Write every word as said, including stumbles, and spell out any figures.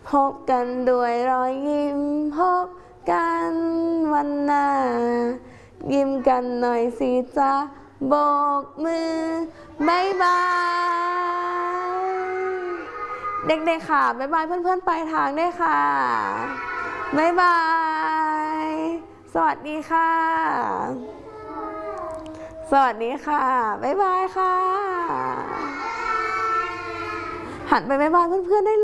พบกันด้วยรอยยิ้มพบกันวันหน้ายิ้มกันหน่อยสิจ๊ะโบกมือบายบายเด็กๆค่ะบายบายเพื่อนๆปลายทางด้วยค่ะบายบายสวัสดีค่ะสวัสดีค่ะบายบายค่ะหันไปบายบายเพื่อนๆได้